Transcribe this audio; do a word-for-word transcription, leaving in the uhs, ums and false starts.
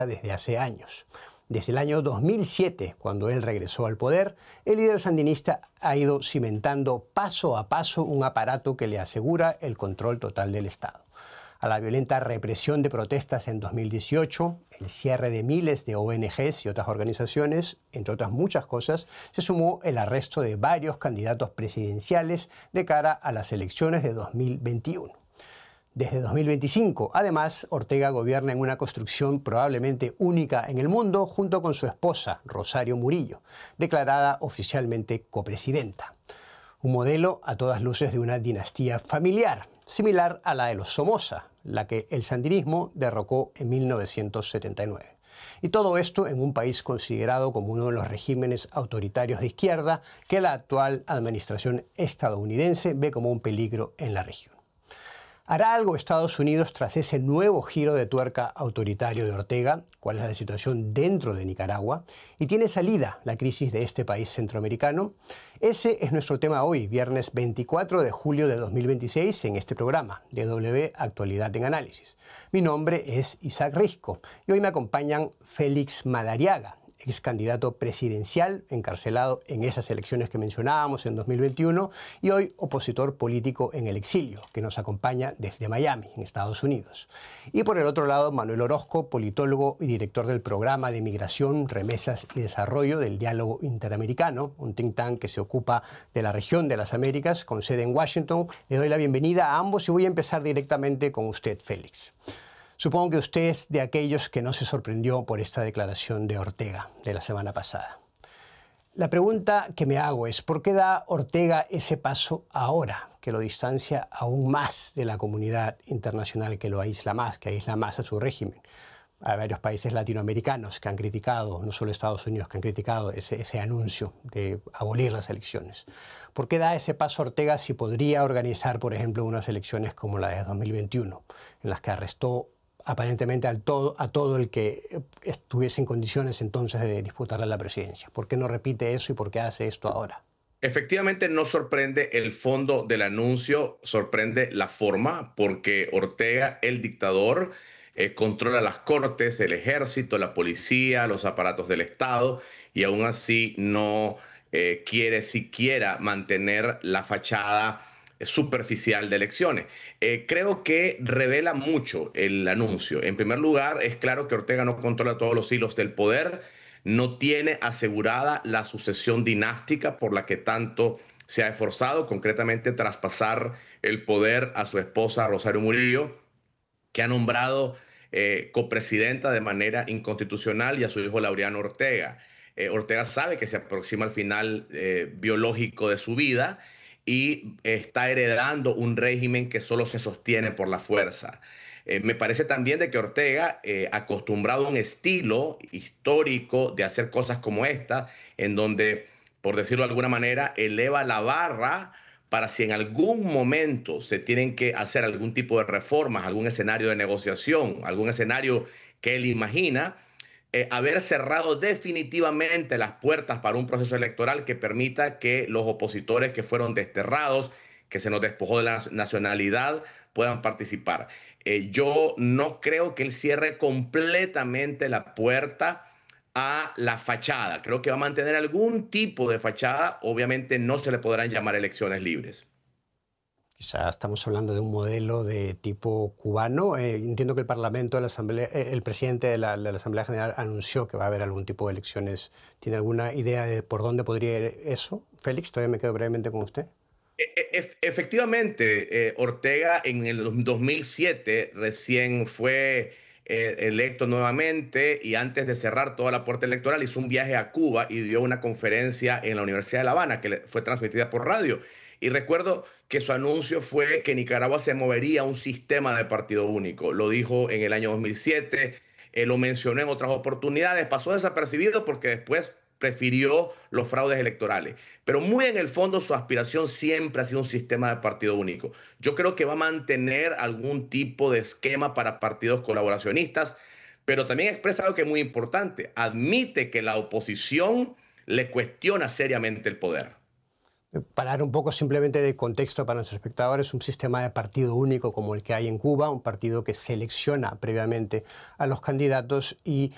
desde hace años. Desde el año dos mil siete, cuando él regresó al poder, el líder sandinista ha ido cimentando paso a paso un aparato que le asegura el control total del Estado. A la violenta represión de protestas en dos mil dieciocho, el cierre de miles de O N Ges y otras organizaciones, entre otras muchas cosas, se sumó el arresto de varios candidatos presidenciales de cara a las elecciones de dos mil veintiuno. Desde dos mil veinticinco, además, Ortega gobierna en una construcción probablemente única en el mundo junto con su esposa, Rosario Murillo, declarada oficialmente copresidenta. Un modelo a todas luces de una dinastía familiar, similar a la de los Somoza, la que el sandinismo derrocó en mil novecientos setenta y nueve. Y todo esto en un país considerado como uno de los regímenes autoritarios de izquierda que la actual administración estadounidense ve como un peligro en la región. ¿Hará algo Estados Unidos tras ese nuevo giro de tuerca autoritario de Ortega? ¿Cuál es la situación dentro de Nicaragua? ¿Y tiene salida la crisis de este país centroamericano? Ese es nuestro tema hoy, viernes veinticuatro de julio de dos mil veintiséis, en este programa de W Actualidad en Análisis. Mi nombre es Isaac Risco y hoy me acompañan Félix Madariaga, ex candidato presidencial encarcelado en esas elecciones que mencionábamos en dos mil veintiuno y hoy opositor político en el exilio, que nos acompaña desde Miami, en Estados Unidos. Y por el otro lado, Manuel Orozco, politólogo y director del programa de Migración, Remesas y Desarrollo del Diálogo Interamericano, un think tank que se ocupa de la región de las Américas, con sede en Washington. Le doy la bienvenida a ambos y voy a empezar directamente con usted, Félix. Supongo que usted es de aquellos que no se sorprendió por esta declaración de Ortega de la semana pasada. La pregunta que me hago es, ¿por qué da Ortega ese paso ahora, que lo distancia aún más de la comunidad internacional, que lo aísla más, que aísla más a su régimen? Hay varios países latinoamericanos que han criticado, no solo Estados Unidos, que han criticado ese, ese anuncio de abolir las elecciones. ¿Por qué da ese paso Ortega si podría organizar, por ejemplo, unas elecciones como la de dos mil veintiuno, en las que arrestó aparentemente al todo, a todo el que estuviese en condiciones entonces de disputarle la presidencia? ¿Por qué no repite eso y por qué hace esto ahora? Efectivamente, no sorprende el fondo del anuncio, sorprende la forma, porque Ortega, el dictador, eh, controla las cortes, el ejército, la policía, los aparatos del Estado, y aún así no eh, quiere siquiera mantener la fachada superficial de elecciones. Eh, creo que revela mucho el anuncio. En primer lugar, es claro que Ortega no controla todos los hilos del poder, no tiene asegurada la sucesión dinástica por la que tanto se ha esforzado, concretamente traspasar el poder a su esposa Rosario Murillo, que ha nombrado eh, copresidenta de manera inconstitucional, y a su hijo Laureano Ortega. Eh, Ortega sabe que se aproxima al final eh, biológico de su vida y está heredando un régimen que solo se sostiene por la fuerza. Eh, me parece también de que Ortega, eh, acostumbrado a un estilo histórico de hacer cosas como esta, en donde, por decirlo de alguna manera, eleva la barra para si en algún momento se tienen que hacer algún tipo de reformas, algún escenario de negociación, algún escenario que él imagina, eh, haber cerrado definitivamente las puertas para un proceso electoral que permita que los opositores que fueron desterrados, que se nos despojó de la nacionalidad, puedan participar. Eh, yo no creo que él cierre completamente la puerta a la fachada. Creo que va a mantener algún tipo de fachada. Obviamente no se le podrán llamar elecciones libres. Quizá estamos hablando de un modelo de tipo cubano. Eh, entiendo que el Parlamento, de la Asamblea, eh, el presidente de la, de la Asamblea General anunció que va a haber algún tipo de elecciones. ¿Tiene alguna idea de por dónde podría ir eso? Félix, todavía me quedo brevemente con usted. E efectivamente, eh, Ortega en el dos mil siete recién fue eh, electo nuevamente, y antes de cerrar toda la puerta electoral hizo un viaje a Cuba y dio una conferencia en la Universidad de La Habana que le fue transmitida por radio. Y recuerdo que su anuncio fue que Nicaragua se movería a un sistema de partido único. Lo dijo en el año dos mil siete, eh, lo mencionó en otras oportunidades, pasó desapercibido porque después prefirió los fraudes electorales. Pero muy en el fondo su aspiración siempre ha sido un sistema de partido único. Yo creo que va a mantener algún tipo de esquema para partidos colaboracionistas, pero también expresa algo que es muy importante. Admite que la oposición le cuestiona seriamente el poder. Parar un poco simplemente de contexto para nuestros espectadores, un sistema de partido único como el que hay en Cuba, un partido que selecciona previamente a los candidatos y